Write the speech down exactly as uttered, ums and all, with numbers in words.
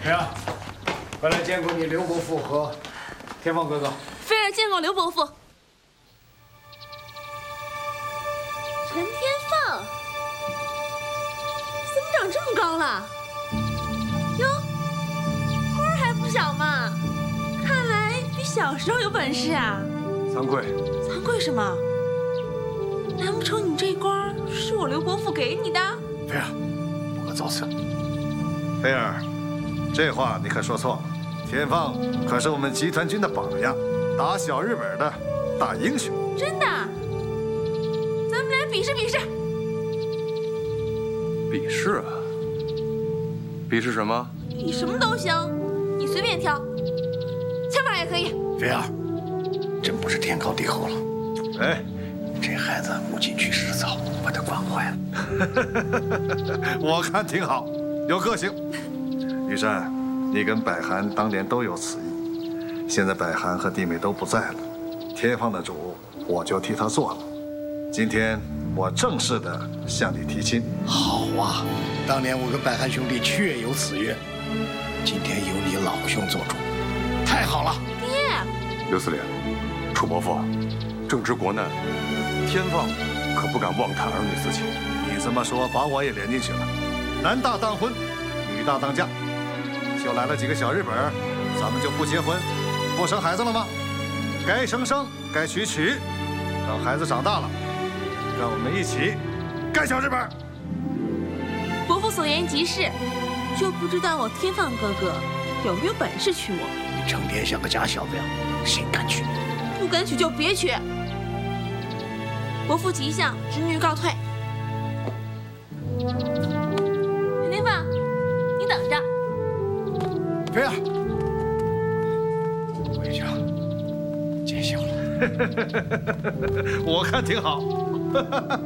飞儿，快来见过你刘伯父和天放哥哥。 菲儿见过刘伯父。陈天放，怎么长这么高了？哟，官儿还不小嘛，看来比小时候有本事啊。 惭愧。 惭愧什么？难不成你这官儿是我刘伯父给你的？ 飞儿，不可造次。 菲儿，这话你可说错了。天放可是我们集团军的榜样，打小日本的大英雄。 真的？咱们俩比试比试。 比试啊？比试什么？ 比什么都行，你随便挑，枪法也可以。 飞儿，真不是天高地厚了。 哎， 这孩子母亲去世早，把他惯坏了。 我看挺好，有个性。玉山，你跟百寒当年都有此意，现在百寒和弟妹都不在了，天放的主我就替他做了。今天我正式的向你提亲。 好啊，当年我跟百寒兄弟确有此约，今天由你老兄做主，太好了。 爹， 刘司令，楚伯父，正值国难，天放可不敢妄谈儿女私情。 你这么说，把我也连进去了。男大当婚，女大当嫁，就来了几个小日本，咱们就不结婚，不生孩子了吗？该生生，该娶娶，等孩子长大了，让我们一起干小日本。 伯父所言极是，就不知道我天放哥哥有没有本事娶我。 你成天像个假小子呀，谁敢娶你？ 不敢娶就别娶。伯父吉祥，侄女告退。陈天放，你等着。 飞儿，回去了，见笑了。 我看挺好。